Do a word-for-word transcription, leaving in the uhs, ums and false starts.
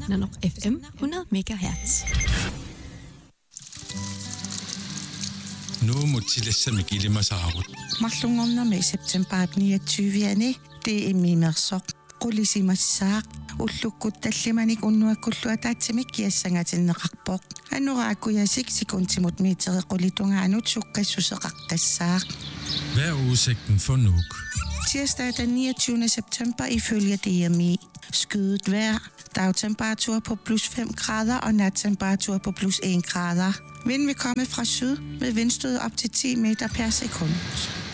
Nanoq F M hundrede megahertz. Nu må tillæsame gillimasaarut. Mallungornermi september niogtyve det er mimersoq qulissimassaaq ullukkut tallimanik unnuakkulluataatsimik kiassangatinneqarpoq anuraakuyasik sikuntimut miiteriqullitungaanut sukkassuseqaqqassaaq. Hvad er udsigten for Nuuk? Tirsdag den niogtyvende september ifølge D M I. Skyet vejr, dagtemperatur på plus fem grader og nattemperatur på plus en grader. Vind vil komme fra syd med vindstød op til ti meter per sekund.